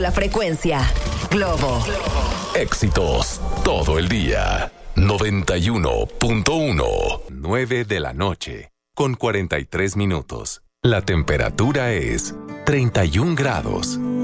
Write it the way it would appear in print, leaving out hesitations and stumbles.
La frecuencia. Globo. Éxitos todo el día. 91.1. 9 de la noche. Con 43 minutos. La temperatura es 31 grados.